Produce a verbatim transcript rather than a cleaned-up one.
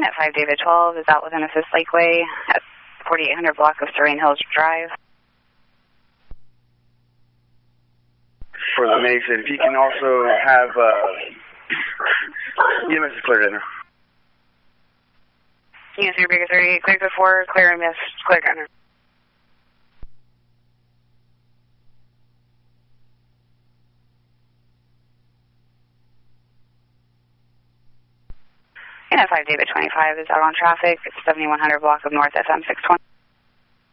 Unit five David twelve is out within Assist Lakeway at forty-eight hundred block of Serene Hills Drive. For the Mason, if you can also have uh, E M S is cleared in there. Unit three Baker thirty-eight, cleared before, clear and miss, clear gunner. Unit five David twenty-five is out on traffic. It's seventy-one hundred block of North F M six twenty.